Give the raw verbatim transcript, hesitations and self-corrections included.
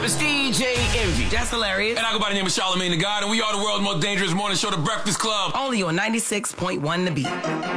it's D J Envy. That's hilarious. And I go by the name of Charlamagne the God, and we are the world's most dangerous morning show, The Breakfast Club. Only on ninety-six point one The Beat.